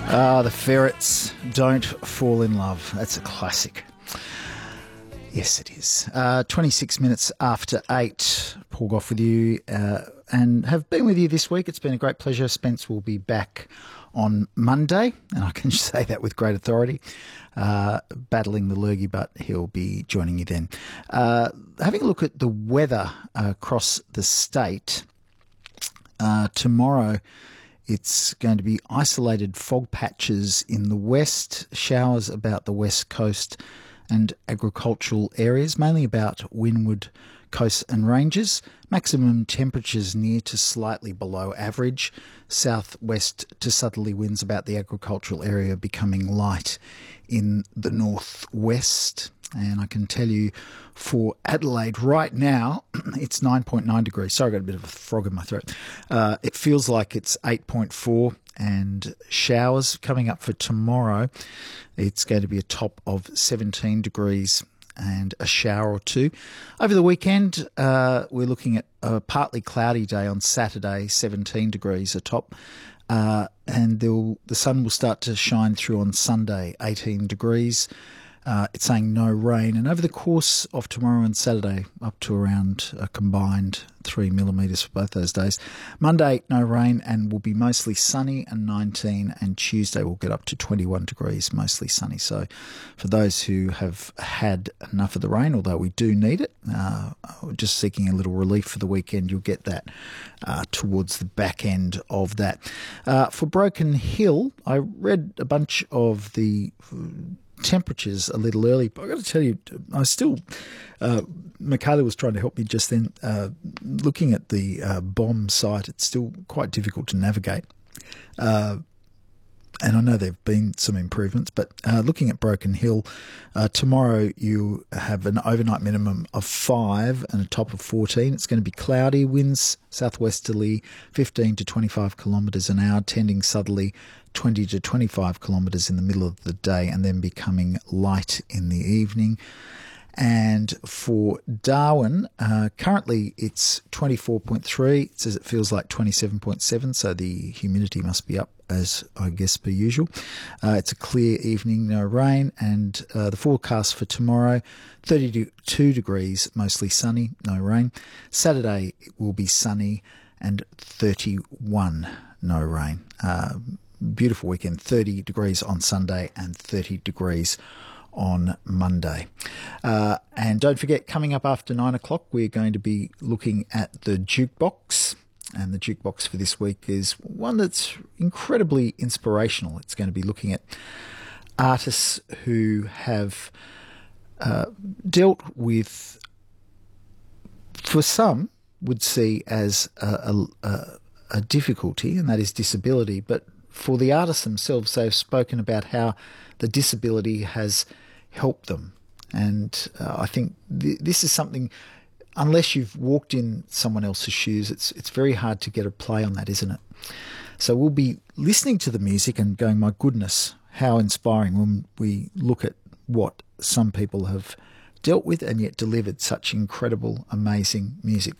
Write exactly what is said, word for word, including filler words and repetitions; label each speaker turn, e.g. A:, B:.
A: Ah, the Ferrets, Don't Fall in Love. That's a classic. Yes, it is. Uh, twenty-six minutes after eight. Paul Goff with you uh, and have been with you this week. It's been a great pleasure. Spence will be back on Monday, and I can say that with great authority, uh, battling the lurgy, but he'll be joining you then. Uh, having a look at the weather uh, across the state, uh, tomorrow it's going to be isolated fog patches in the west, showers about the west coast and agricultural areas, mainly about windward coasts and ranges. Maximum temperatures near to slightly below average. Southwest to southerly winds about the agricultural area becoming light in the northwest. And I can tell you for Adelaide right now, it's nine point nine degrees. Sorry, I got a bit of a frog in my throat. Uh, it feels like it's eight point four, and showers coming up for tomorrow. It's going to be a top of seventeen degrees and a shower or two. Over the weekend, uh, we're looking at a partly cloudy day on Saturday, seventeen degrees a top. Uh, and the sun will start to shine through on Sunday, eighteen degrees. Uh, it's saying no rain, and over the course of tomorrow and Saturday, up to around a combined three millimetres for both those days. Monday, no rain, and will be mostly sunny and nineteen, and Tuesday will get up to twenty-one degrees, mostly sunny. So for those who have had enough of the rain, although we do need it, uh, just seeking a little relief for the weekend, you'll get that uh, towards the back end of that. Uh, for Broken Hill, I read a bunch of the temperatures a little early, but I've got to tell you, I still, uh, Michaela was trying to help me just then, uh, looking at the uh, bomb site, it's still quite difficult to navigate. Uh, and I know there have been some improvements, but uh, looking at Broken Hill, uh, tomorrow you have an overnight minimum of five and a top of fourteen. It's going to be cloudy, winds southwesterly fifteen to twenty-five kilometres an hour, tending southerly twenty to twenty-five kilometres in the middle of the day, and then becoming light in the evening. And for Darwin, uh, currently it's twenty-four point three. It says it feels like twenty-seven point seven, so the humidity must be up, as I guess per usual. Uh, it's a clear evening, no rain, and uh, the forecast for tomorrow, thirty-two degrees, mostly sunny, no rain. Saturday it will be sunny and thirty-one, no rain. Uh, beautiful weekend, thirty degrees on Sunday and thirty degrees on Monday. Uh, and don't forget, coming up after nine o'clock, we're going to be looking at the jukebox. And the jukebox for this week is one that's incredibly inspirational. It's going to be looking at artists who have uh, dealt with, for some, would see as a, a, a difficulty, and that is disability. But for the artists themselves, they've spoken about how the disability has helped them. And uh, I think th- this is something, unless you've walked in someone else's shoes, it's it's very hard to get a play on that, isn't it? So we'll be listening to the music and going, my goodness, how inspiring when we look at what some people have dealt with and yet delivered such incredible, amazing music.